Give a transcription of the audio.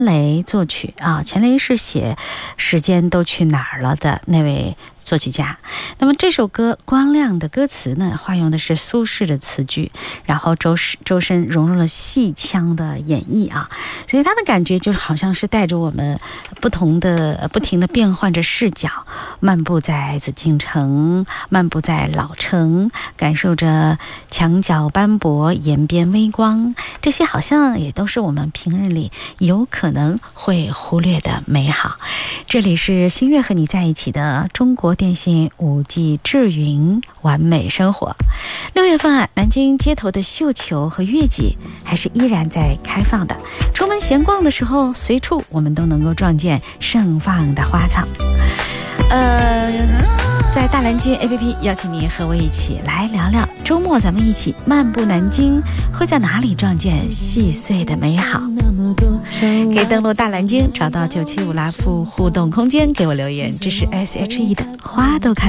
雷作曲啊，钱雷是写时间都去哪儿了的那位作曲家。那么这首歌光亮的歌词呢，化用的是苏轼的词句，然后周深融入了戏腔的演绎啊，所以他的感觉就好像是带着我们不停的变换着视角，漫步在紫禁城，漫步在老城，感受着墙角斑驳，檐边微光，这些好像也都是我们平日里有可能会忽略的美好。这里是新月和你在一起的中国电信5G 智云完美生活。6月份啊，南京街头的绣球和月季还是依然在开放的，出门闲逛的时候，随处我们都能够撞见盛放的花草。在大南京 APP 邀请你和我一起来聊聊周末咱们一起漫步南京，会在哪里撞见细碎的美好。可以登录大南京，找到975 Live 互动空间，给我留言。这是 SHE 的花都开